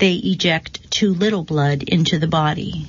They eject too little blood into the body.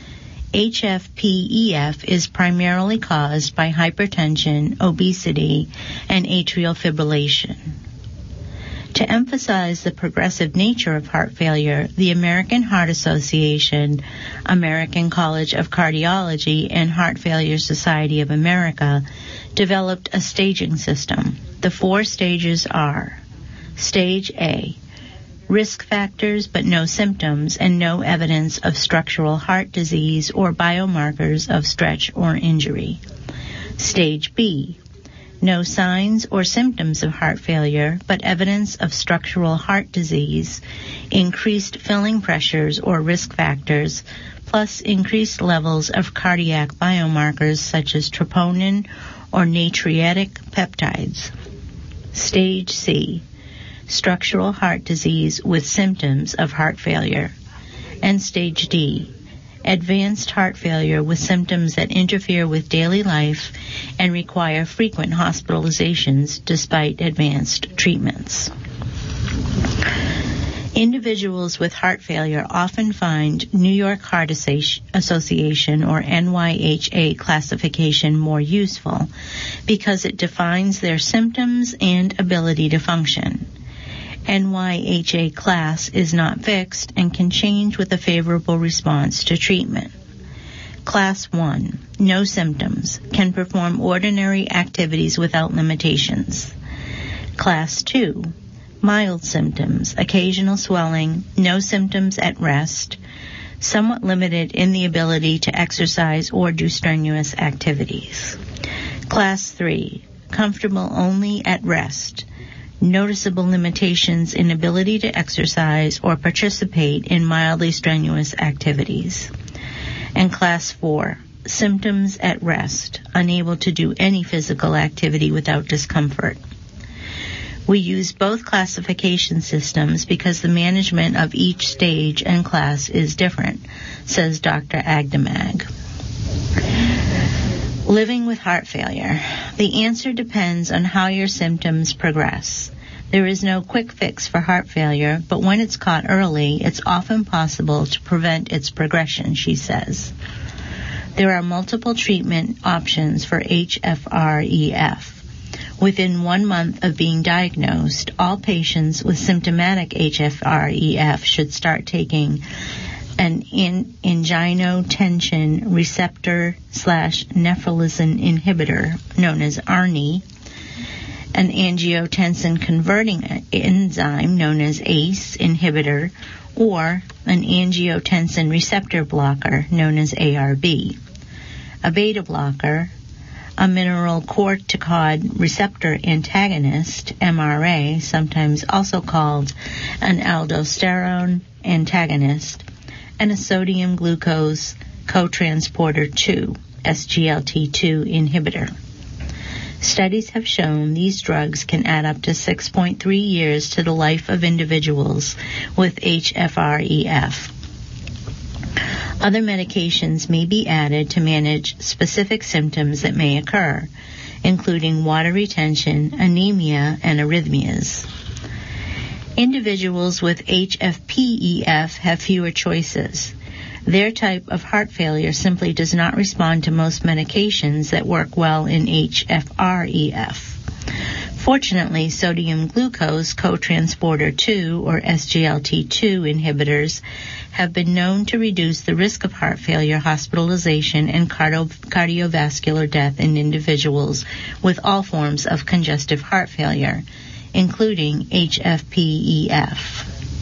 HFpEF is primarily caused by hypertension, obesity, and atrial fibrillation. To emphasize the progressive nature of heart failure, the American Heart Association, American College of Cardiology, and Heart Failure Society of America developed a staging system. The 4 stages are: Stage A, risk factors but no symptoms and no evidence of structural heart disease or biomarkers of stretch or injury. Stage B, no signs or symptoms of heart failure, but evidence of structural heart disease, increased filling pressures or risk factors, plus increased levels of cardiac biomarkers such as troponin or natriuretic peptides. Stage C, structural heart disease with symptoms of heart failure. And Stage D, advanced heart failure with symptoms that interfere with daily life and require frequent hospitalizations despite advanced treatments. Individuals with heart failure often find New York Heart Association or NYHA classification more useful because it defines their symptoms and ability to function. NYHA class is not fixed and can change with a favorable response to treatment. Class 1, no symptoms, can perform ordinary activities without limitations. Class 2, mild symptoms, occasional swelling, no symptoms at rest, somewhat limited in the ability to exercise or do strenuous activities. Class 3, comfortable only at rest, noticeable limitations in ability to exercise or participate in mildly strenuous activities. And Class 4, symptoms at rest, unable to do any physical activity without discomfort. We use both classification systems because the management of each stage and class is different, says Dr. Agdamag. Living with heart failure. The answer depends on how your symptoms progress. There is no quick fix for heart failure, but when it's caught early, it's often possible to prevent its progression, she says. There are multiple treatment options for HFrEF. Within 1 month of being diagnosed, all patients with symptomatic HFrEF should start taking an angiotensin receptor/neprilysin inhibitor, known as ARNI, an angiotensin converting enzyme, known as ACE inhibitor, or an angiotensin receptor blocker, known as ARB, a beta blocker, a mineralocorticoid receptor antagonist, MRA, sometimes also called an aldosterone antagonist, and a sodium glucose cotransporter 2, SGLT2 inhibitor. Studies have shown these drugs can add up to 6.3 years to the life of individuals with HFrEF. Other medications may be added to manage specific symptoms that may occur, including water retention, anemia, and arrhythmias. Individuals with HFpEF have fewer choices. Their type of heart failure simply does not respond to most medications that work well in HFrEF. Fortunately, sodium glucose cotransporter 2, or SGLT2 inhibitors, have been known to reduce the risk of heart failure, hospitalization, and cardiovascular death in individuals with all forms of congestive heart failure, including HFpEF.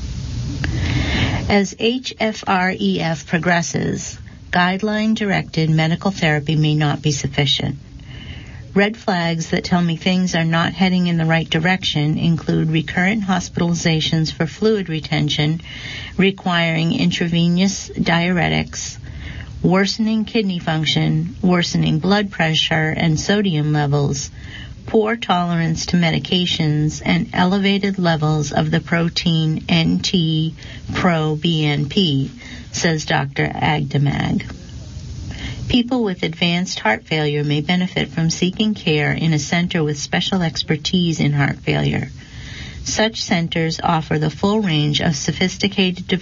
As HFrEF progresses, guideline-directed medical therapy may not be sufficient. Red flags that tell me things are not heading in the right direction include recurrent hospitalizations for fluid retention requiring intravenous diuretics, worsening kidney function, worsening blood pressure and sodium levels, poor tolerance to medications, and elevated levels of the protein NT-proBNP, says Dr. Agdamag. People with advanced heart failure may benefit from seeking care in a center with special expertise in heart failure. Such centers offer the full range of sophisticated